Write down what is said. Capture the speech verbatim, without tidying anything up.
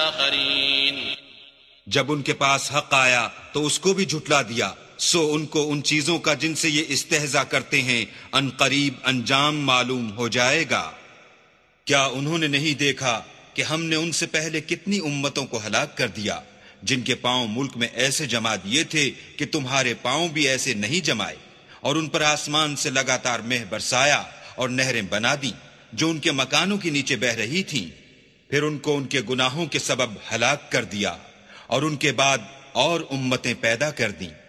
जब उनके पास हक आया तो उसको भी झुटला दिया, सो उनको उन चीजों का जिनसे ये इस्तेहजा करते हैं अनकरीब अंजाम मालूम हो जाएगा। क्या उन्होंने नहीं देखा कि हमने उनसे पहले कितनी उम्मतों को हलाक कर दिया, जिनके पांव मुल्क में ऐसे जमा दिए थे कि तुम्हारे पांव भी ऐसे नहीं जमाए, और उन पर आसमान से लगातार मेह बरसाया और नहरें बना दी जो उनके मकानों के नीचे बह रही थीं। फिर उनको उनके गुनाहों के सबब हलाक कर दिया और उनके बाद और उम्मतें पैदा कर दी।